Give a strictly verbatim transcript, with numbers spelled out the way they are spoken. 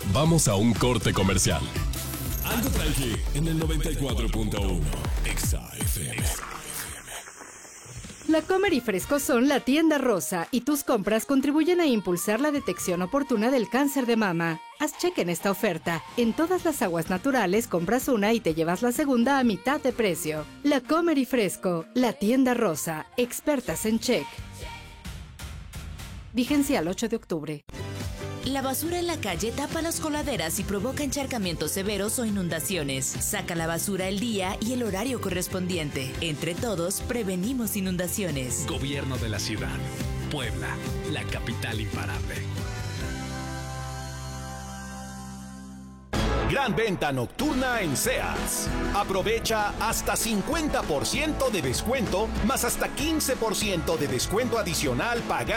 Vamos a un corte comercial. Algo tranqui en el noventa y cuatro punto uno. Exa F M. La Comer y Fresco son la tienda rosa y tus compras contribuyen a impulsar la detección oportuna del cáncer de mama. Haz cheque en esta oferta. En todas las aguas naturales compras una y te llevas la segunda a mitad de precio. La Comer y Fresco, la tienda rosa, expertas en check. Vigencia al ocho de octubre. La basura en la calle tapa las coladeras y provoca encharcamientos severos o inundaciones. Saca la basura el día y el horario correspondiente. Entre todos, prevenimos inundaciones. Gobierno de la ciudad. Puebla, la capital imparable. Gran venta nocturna en Sears. Aprovecha hasta cincuenta por ciento de descuento, más hasta quince por ciento de descuento adicional pagando